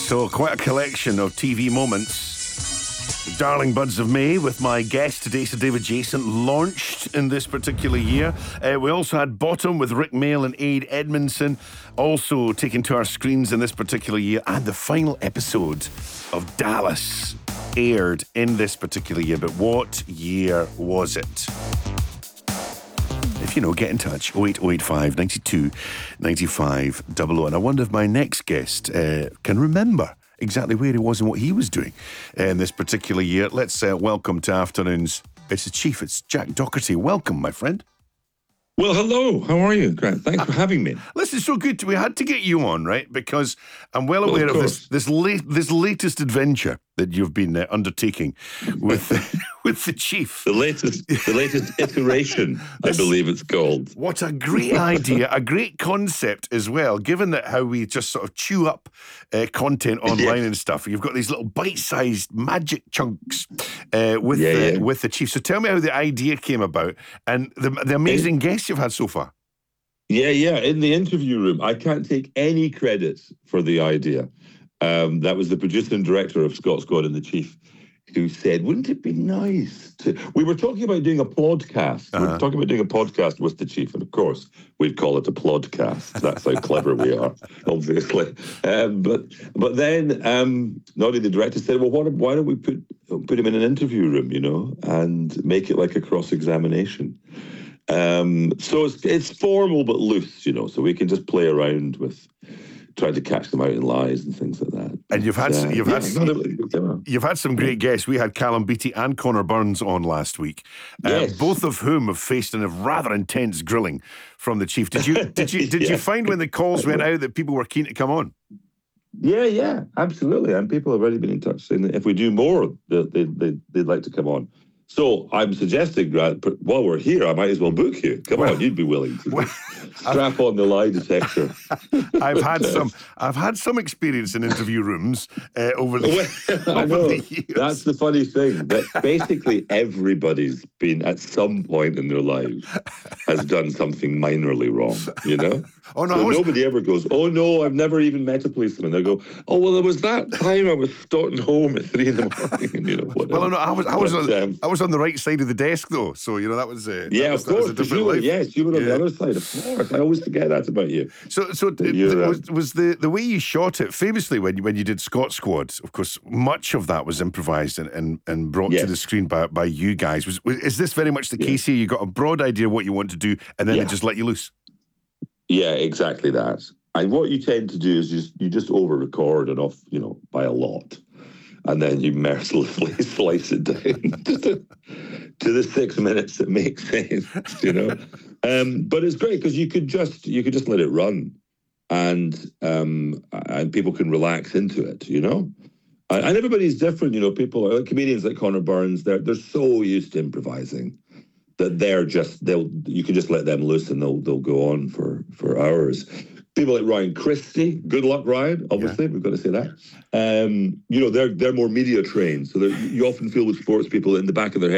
So, quite a collection of TV moments. Darling Buds of May with my guest today, Sir David Jason, launched in this particular year. We also had Bottom with Rick Mail and Aid Edmondson, also taken to our screens in this particular year. And the final episode of Dallas aired in this particular year. But what year was it? If you know, get in touch. 08085 92 95 00. And I wonder if my next guest can remember exactly where he was and what he was doing in this particular year. Let's welcome to Afternoons. It's the Chief. It's Jack Docherty. Welcome, my friend. Well, hello. How are you, Grant? Thanks for having me. Listen, so good. We had to get you on, right? Because I'm well aware of this latest adventure that you've been undertaking with with the Chief. The latest iteration, I believe it's called. What a great idea, a great concept as well, given that how we just sort of chew up content online and stuff. You've got these little bite-sized magic chunks with the Chief. So tell me how the idea came about and the amazing guests you've had so far. Yeah. In the interview room, I can't take any credit for the idea. That was the producer and director of Scott Squad and the Chief, who said, wouldn't it be nice to... We were talking about doing a podcast. We were talking about doing a podcast with the Chief, and of course, we'd call it a plodcast. That's how clever we are, obviously. But then Noddy, the director, said, well, why don't we put him in an interview room, you know, and make it like a cross-examination. So it's formal but loose, you know, so we can just play around with trying to catch them out in lies and things like that. And you've had some great guests. We had Callum Beattie and Connor Burns on last week, both of whom have faced a rather intense grilling from the Chief. Did you find when the calls went out that people were keen to come on? Yeah, absolutely. And people have already been in touch saying that if we do more, they'd like to come on. So I'm suggesting, Grant, while we're here, I might as well book you. Come on, you'd be willing to strap on the lie detector. I've had some experience in interview rooms over the years. That's the funny thing, that basically everybody's been at some point in their lives has done something minorly wrong, you know? Nobody ever goes, oh no, I've never even met a policeman. They go, oh well, there was that time I was starting home at 3 a.m, you know, whatever. Well, no, I was on the right side of the desk though, so you know that was of course. You were on the other side. Of course, I always forget that about you. So was the way you shot it famously when you did Scott Squad? Of course, much of that was improvised and brought to the screen by you guys. Is this very much the case here? You got a broad idea of what you want to do, and then they just let you loose. Yeah, exactly that. And what you tend to do is you just over-record enough, you know, by a lot. And then you mercilessly slice it down to the 6 minutes that makes sense, you know. But it's great because you could just let it run, and people can relax into it, you know. And everybody's different, you know. People are comedians like Connor Burns. They're so used to improvising that you can just let them loose and they'll go on for hours. People like Ryan Christie, good luck, Ryan. Obviously, we've got to say that. You know, they're more media trained, so you often feel with sports people in the back of their head.